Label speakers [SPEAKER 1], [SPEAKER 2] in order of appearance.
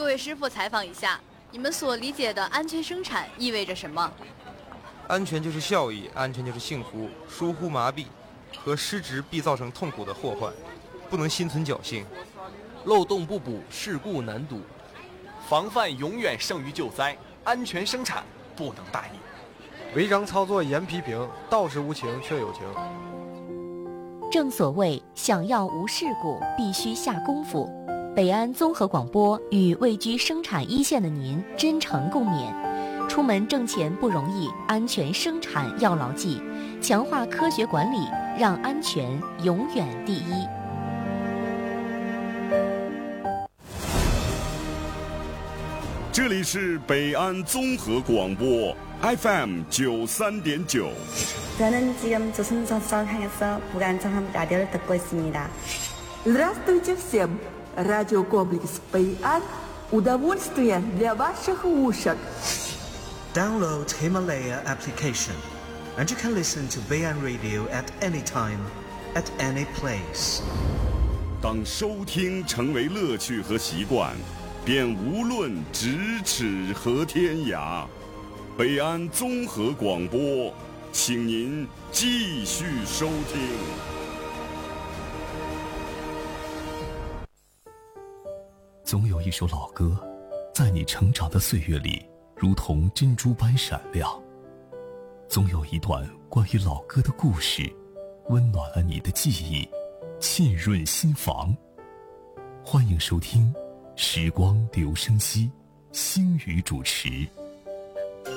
[SPEAKER 1] 位师傅采访一下，你们所理解的安全生产意味着什么？
[SPEAKER 2] 安全就是效益，安全就是幸福。疏忽麻痹和失职必造成痛苦的祸患，不能心存侥幸。
[SPEAKER 3] 漏洞不补，事故难堵。
[SPEAKER 4] 防范永远胜于救灾，安全生产不能大意。
[SPEAKER 5] 违章操作严批评，道是无情却有情。
[SPEAKER 6] 正所谓想要无事故，必须下功夫。北安综合广播与位居生产一线的您真诚共勉。出门挣钱不容易，安全生产要牢记，强化科学管理，让安全永远第一。
[SPEAKER 7] 这里是北安综合广播 FM 93.9。
[SPEAKER 8] 저는 지금 조선소통항에서 북한정함 라디오를 듣고 있습니다.
[SPEAKER 9] Здравствуйте всем! Радиокомплекс «Бэйан» – удовольствие для ваших ушек.
[SPEAKER 10] Download Himalaya application, and you can listen to Baian Radio at any time, at any place.
[SPEAKER 7] 当收听成为乐趣和习惯，便无论咫尺和天涯。北安综合广播，请您继续收听。
[SPEAKER 11] 总有一首老歌，在你成长的岁月里如同珍珠般闪亮。总有一段关于老歌的故事，温暖了你的记忆，沁润心房。欢迎收听时光留声机，星宇主持。